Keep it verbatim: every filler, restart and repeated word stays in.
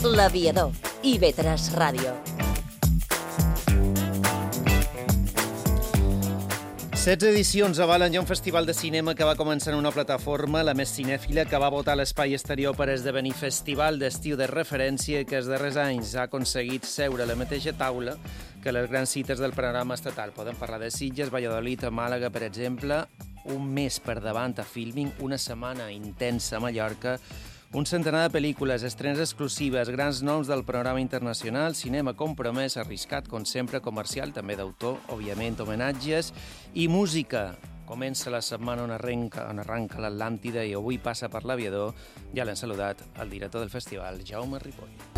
L'Aviador, i ve tres Ràdio. setze edicions avalen ja un festival de cinema que va començar en una plataforma, la més cinèfila, que va votar l'Espai Exterior per esdevenir festival d'estiu de referència i que els darrers anys ha aconseguit seure a la mateixa taula que les grans cites del panorama estatal. Podem parlar de Sitges, Valladolid, Màlaga, per exemple, un mes per davant a Filming, una setmana intensa a Mallorca, un centenar de pel·lícules, estrenes exclusives, grans noms del panorama internacional, cinema compromès, arriscat, com sempre, comercial, també d'autor, òbviament, homenatges, i música. Comença la setmana on arrenca, on arranca l'Atlàntida i avui passa per l'Aviador. Ja l'hem saludat, el director del festival, Jaume Ripoll.